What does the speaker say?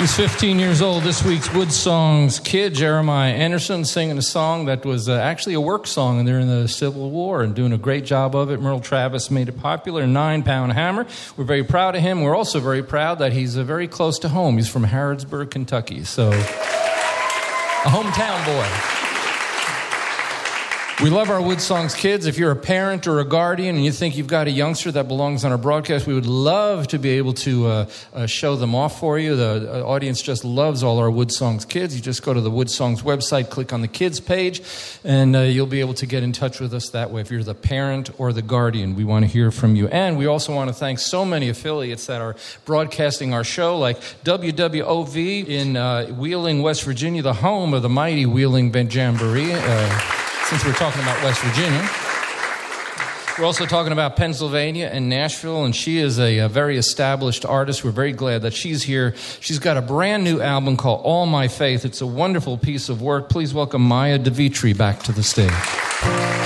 He's 15 years old. This week's Wood Songs kid, Jeremiah Anderson, singing a song that was actually a work song, and they're in the Civil War and doing a great job of it. Merle Travis made it popular, 9-Pound Hammer. We're very proud of him. We're also very proud that he's very close to home. He's from Harrodsburg, Kentucky, so a hometown boy. We love our Wood Songs kids. If you're a parent or a guardian and you think you've got a youngster that belongs on our broadcast, we would love to be able to show them off for you. The audience just loves all our Wood Songs kids. You just go to the Wood Songs website, click on the kids page, and you'll be able to get in touch with us that way. If you're the parent or the guardian, we want to hear from you. And we also want to thank so many affiliates that are broadcasting our show, like WWOV in Wheeling, West Virginia, the home of the mighty Wheeling Jamboree. Since we're talking about West Virginia. We're also talking about Pennsylvania and Nashville, and she is a very established artist. We're very glad that she's here. She's got a brand new album called All My Faith. It's a wonderful piece of work. Please welcome Maya DeVitri back to the stage.